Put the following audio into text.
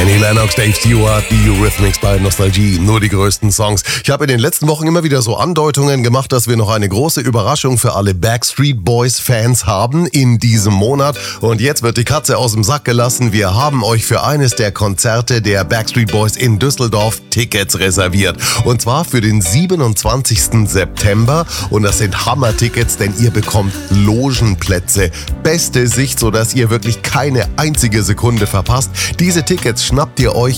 Annie Lennox, Dave Stewart, die Eurythmics bei Nostalgie, nur die größten Songs. Ich habe in den letzten Wochen immer wieder so Andeutungen gemacht, dass wir noch eine große Überraschung für alle Backstreet Boys Fans haben in diesem Monat. Und jetzt wird die Katze aus dem Sack gelassen. Wir haben euch für eines der Konzerte der Backstreet Boys in Düsseldorf Tickets reserviert. Und zwar für den 27. September. Und das sind Hammer-Tickets, denn ihr bekommt Logenplätze. Beste Sicht, sodass ihr wirklich keine einzige Sekunde verpasst. Diese Tickets schnappt ihr euch